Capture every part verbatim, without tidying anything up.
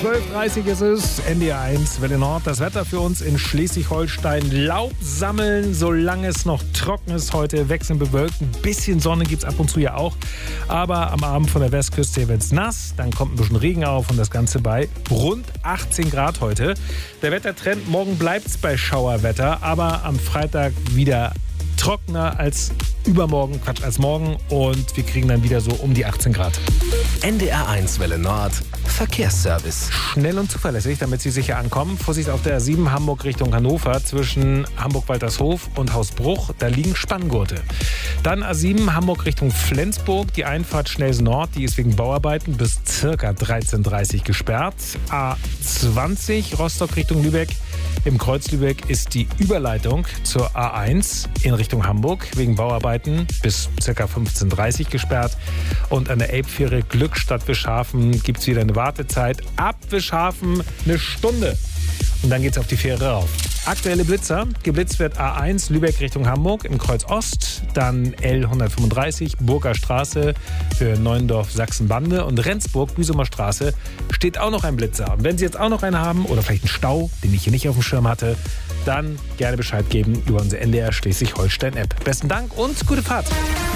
zwölf Uhr dreißig ist es, N D R eins, Welle Nord. Das Wetter für uns in Schleswig-Holstein. Laub sammeln, solange es noch trocken ist heute. Wechseln bewölkt. Ein bisschen Sonne gibt es ab und zu ja auch. Aber am Abend von der Westküste wird es nass. Dann kommt ein bisschen Regen auf und das Ganze bei rund achtzehn Grad heute. Der Wettertrend, morgen bleibt es bei Schauerwetter. Aber am Freitag wieder trockener als übermorgen, Quatsch, als morgen. Und wir kriegen dann wieder so um die achtzehn Grad. N D R eins Welle Nord, Verkehrsservice. Schnell und zuverlässig, damit Sie sicher ankommen. Vorsicht auf der A sieben Hamburg Richtung Hannover zwischen Hamburg-Waltershof und Hausbruch. Da liegen Spanngurte. Dann A sieben Hamburg Richtung Flensburg. Die Einfahrt Schnelsen Nord, die ist wegen Bauarbeiten bis ca. dreizehn Uhr dreißig gesperrt. A zwanzig Rostock Richtung Lübeck. Im Kreuz Lübeck ist die Überleitung zur A eins in Richtung Hamburg wegen Bauarbeiten bis ca. fünfzehn Uhr dreißig gesperrt. Und an der Elbfähre Glückstadt Wischhafen gibt es wieder eine Wartezeit. Ab Wischhafen eine Stunde. Und dann geht's auf die Fähre rauf. Aktuelle Blitzer. Geblitzt wird A eins Lübeck Richtung Hamburg im Kreuz Ost. Dann L hundertfünfunddreißig Burger Straße für Neuendorf Sachsenbande. Und Rendsburg Büsumer Straße steht auch noch ein Blitzer. Und wenn Sie jetzt auch noch einen haben oder vielleicht einen Stau, den ich hier nicht auf dem Schirm hatte, dann gerne Bescheid geben über unsere N D R Schleswig-Holstein-App. Besten Dank und gute Fahrt.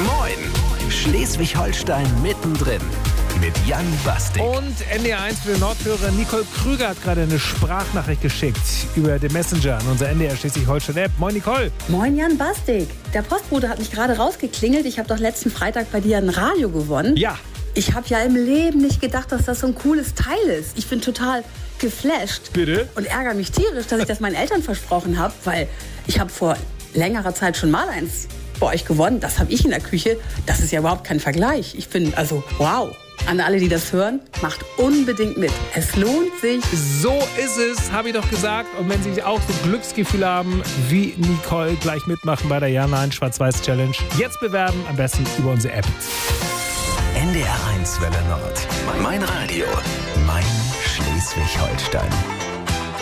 Moin, Schleswig-Holstein mittendrin mit Jan Bastik. Und N D R eins für Nordhörer Nicole Krüger hat gerade eine Sprachnachricht geschickt über den Messenger an unser N D R Schleswig-Holstein-App. Moin Nicole. Moin Jan Bastik. Der Postbote hat mich gerade rausgeklingelt. Ich habe doch letzten Freitag bei dir ein Radio gewonnen. Ja. Ich habe ja im Leben nicht gedacht, dass das so ein cooles Teil ist. Ich bin total geflasht. Bitte? Und ärgere mich tierisch, dass ich das meinen Eltern versprochen habe, weil ich habe vor längerer Zeit schon mal eins bei euch gewonnen. Das habe ich in der Küche. Das ist ja überhaupt kein Vergleich. Ich bin, also, wow. An alle, die das hören, macht unbedingt mit. Es lohnt sich. So ist es, habe ich doch gesagt. Und wenn Sie auch so Glücksgefühle haben wie Nicole, gleich mitmachen bei der Ja-Nein Schwarz-Weiß-Challenge. Jetzt bewerben, am besten über unsere App. N D R eins Welle Nord. Mein Radio. Mein Schleswig-Holstein.